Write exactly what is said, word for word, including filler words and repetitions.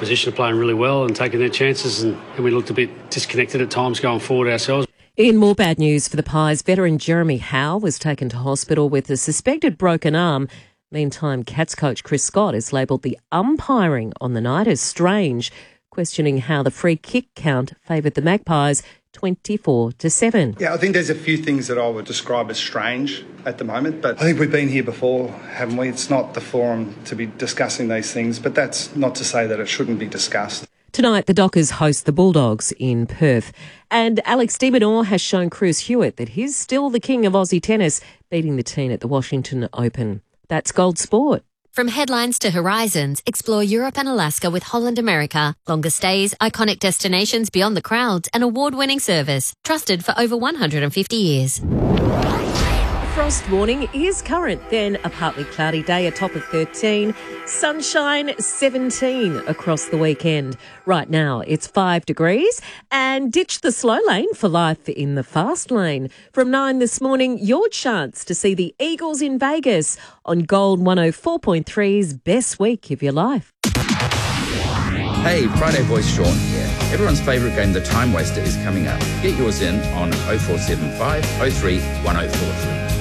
opposition are playing really well and taking their chances, and, and we looked a bit disconnected at times going forward ourselves. In more bad news for the Pies, veteran Jeremy Howe was taken to hospital with a suspected broken arm. Meantime, Cats coach Chris Scott has labelled the umpiring on the night as strange, questioning how the free kick count favoured the Magpies twenty-four to seven. Yeah, I think there's a few things that I would describe as strange at the moment, but I think we've been here before, haven't we? It's not the forum to be discussing these things, but that's not to say that it shouldn't be discussed. Tonight, the Dockers host the Bulldogs in Perth. And Alex de Minaur has shown Cruz Hewitt that he's still the king of Aussie tennis, beating the teen at the Washington Open. That's Gold Sport. From headlines to horizons, explore Europe and Alaska with Holland America. Longer stays, iconic destinations beyond the crowds, and award-winning service. Trusted for over one hundred fifty years. Frost warning is current, then a partly cloudy day, a top of thirteen, sunshine seventeen across the weekend. Right now it's five degrees, and ditch the slow lane for life in the fast lane. From nine this morning, your chance to see the Eagles in Vegas on Gold one oh four point three's Best Week of Your Life. Hey, Friday Voice Sean here. Everyone's favourite game, The Time Waster, is coming up. Get yours in on oh four seven five oh three one oh four three.